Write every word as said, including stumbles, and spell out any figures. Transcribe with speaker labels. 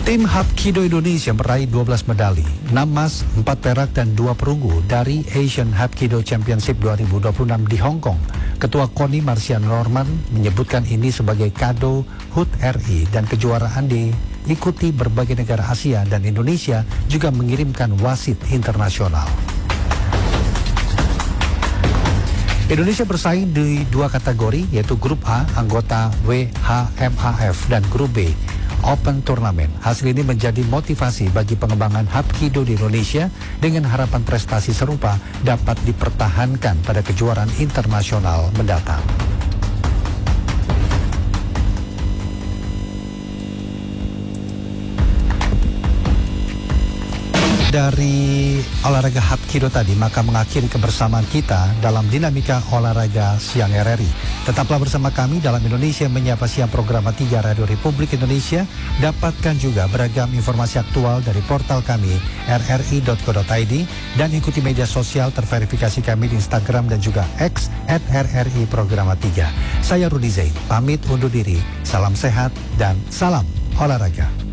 Speaker 1: Tim Hapkido Indonesia meraih dua belas medali, enam emas, empat perak dan dua perunggu dari Asian Hapkido Championship dua ribu dua puluh enam di Hong Kong. Ketua KONI Marcian Norman menyebutkan ini sebagai kado H U T R I dan kejuaraan diikuti berbagai negara Asia dan Indonesia juga mengirimkan wasit internasional. Indonesia bersaing di dua kategori yaitu Grup A anggota W H M A F dan Grup B Open Turnamen. Hasil ini menjadi motivasi bagi pengembangan Hapkido di Indonesia dengan harapan prestasi serupa dapat dipertahankan pada kejuaraan internasional mendatang. Dari olahraga Hapkido tadi, maka mengakhiri kebersamaan kita dalam dinamika olahraga siang R R I. Tetaplah bersama kami dalam Indonesia Menyapa Siang program tiga Radio Republik Indonesia. Dapatkan juga beragam informasi aktual dari portal kami r r i dot co dot i d dan ikuti media sosial terverifikasi kami di Instagram dan juga X at r r i programa tiga. Saya Rudi Zain, pamit undur diri. Salam sehat dan salam olahraga.